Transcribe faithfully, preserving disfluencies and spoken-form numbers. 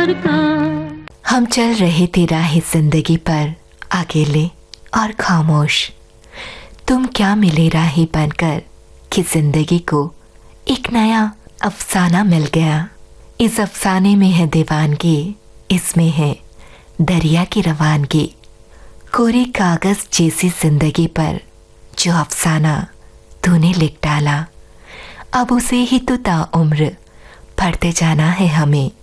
का। हम चल रहे थे राह जिंदगी पर अकेले और खामोश। तुम क्या मिले राही बनकर कि जिंदगी को एक नया अफसाना मिल गया। इस अफसाने में है दीवानगी, इसमें है दरिया की रवानगी। कोरे कागज जैसी जिंदगी पर जो अफसाना तूने लिख डाला, अब उसे ही तो ताउम्र पढ़ते जाना है हमें।